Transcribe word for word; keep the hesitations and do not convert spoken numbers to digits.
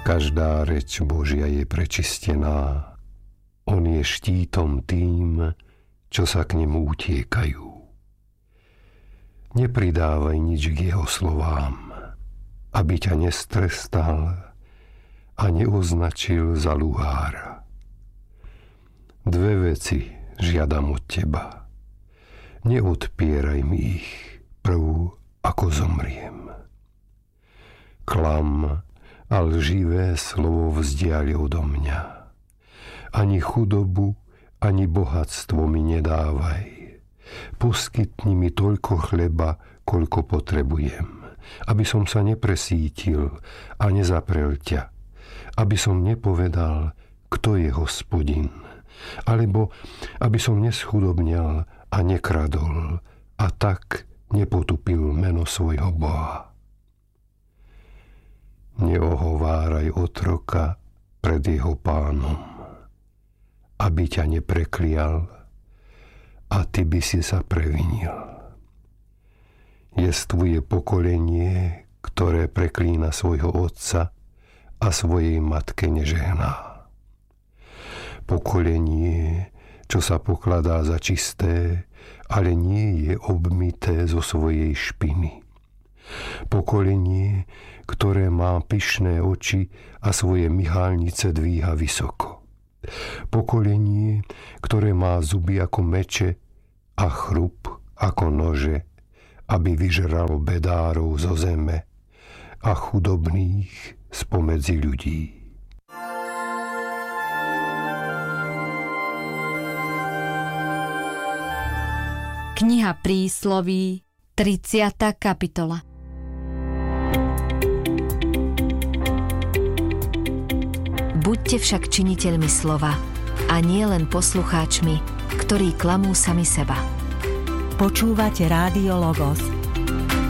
Každá reč Božia je prečistená. On je štítom tým, čo sa k nemu utiekajú. Nepridávaj nič k jeho slovám, aby ťa nestrestal a neoznačil za luhára. Dve veci žiadam od teba. Neodpieraj mi ich prv, ako zomriem. Klam a lživé slovo vzdiali odo mňa. Ani chudobu, ani bohatstvo mi nedávaj. Poskytni mi toľko chleba, koľko potrebujem, aby som sa nepresítil a nezaprel ťa, aby som nepovedal, kto je Hospodin, alebo aby som neschudobnel a nekradol a tak nepotupil meno svojho Boha. Neohováraj otroka pred jeho pánom, aby ťa nepreklial a ty by si sa previnil. Jestvuje pokolenie, ktoré preklína svojho otca a svojej matke nežehná. Pokolenie, čo sa pokladá za čisté, ale nie je obmyté zo svojej špiny. Pokolenie, ktoré má pyšné oči a svoje myhálnice dvíha vysoko. Pokolenie, ktoré má zuby ako meče a chrup ako nože, aby vyžralo bedárov zo zeme a chudobných spomedzi ľudí. Kniha Prísloví, tridsiata kapitola. Buďte však činiteľmi slova a nie len poslucháčmi, ktorí klamú sami seba. Počúvate Rádio Logos,